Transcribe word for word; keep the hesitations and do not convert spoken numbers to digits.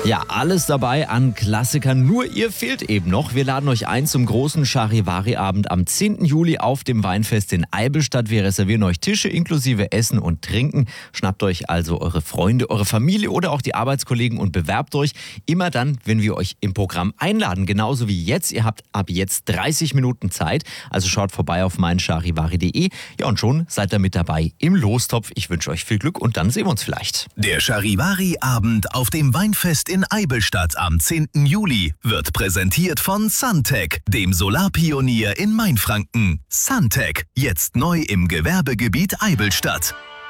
Ja, alles dabei an Klassikern, nur ihr fehlt eben noch. Wir laden euch ein zum großen Charivari-Abend am zehnten Juli auf dem Weinfest in Eibenstadt. Wir reservieren euch Tische inklusive Essen und Trinken. Schnappt euch also eure Freunde, eure Familie oder auch die Arbeitskollegen und bewerbt euch. Immer dann, wenn wir euch im Programm einladen. Genauso wie jetzt. Ihr habt ab jetzt dreißig Minuten Zeit. Also schaut vorbei auf meincharivari punkt de. Ja, und schon seid ihr mit dabei im Lostopf. Ich wünsche euch viel Glück und dann sehen wir uns vielleicht. Der Charivari-Abend auf dem Weinfest in Eibenstadt am zehnten Juli wird präsentiert von Suntech, dem Solarpionier in Mainfranken. Suntech, jetzt neu im Gewerbegebiet Eibenstadt.